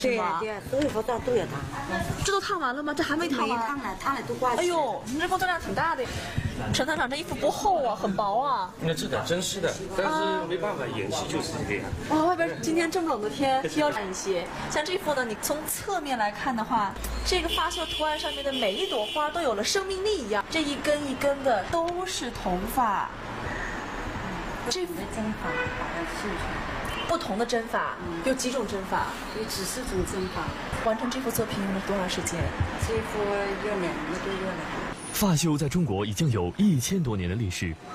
对对，所有服装都要烫。 这都烫完了吗？这还没烫完。 烫了都挂起。 哎呦，你这工作量挺大的。陈团长，这衣服不厚啊，很薄啊。 那质感真是的，但是没办法，演戏就是这样。 哇，外边今天这么冷的天，要暗一些。像这幅呢，你从侧面来看的话，这个发绣图案上面的每一朵花都有了生命力一样，这一根一根的都是头发。 这幅的针法把它绣出来。 不同的针法，有几种针法？ 有几十种针法。 完成这幅作品用了多长时间？ 这幅要2个多月了。 发绣在中国已经有1000多年的历史。